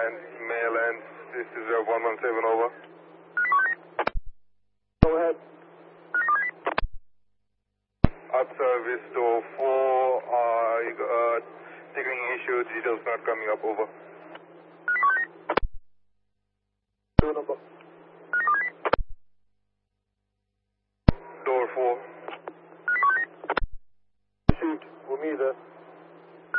male and this is 117 over. Go ahead. Up service door 4, signaling issue, details not coming up, over. Number. Door 4. Received. We'll meet there.